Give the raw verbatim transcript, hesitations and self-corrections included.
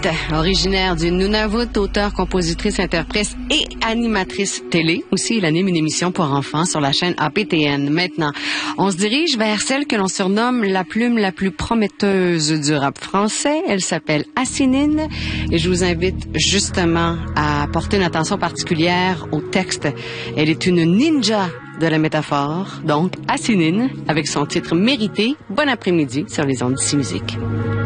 Originaire du Nunavut, auteure, compositrice, interprète et animatrice télé. Aussi, elle anime une émission pour enfants sur la chaîne A P T N. Maintenant, on se dirige vers celle que l'on surnomme la plume la plus prometteuse du rap français. Elle s'appelle Assinine et je vous invite justement à porter une attention particulière au texte. Elle est une ninja de la métaphore, donc Assinine, avec son titre mérité. Bon après-midi sur les ondes d'ici musique.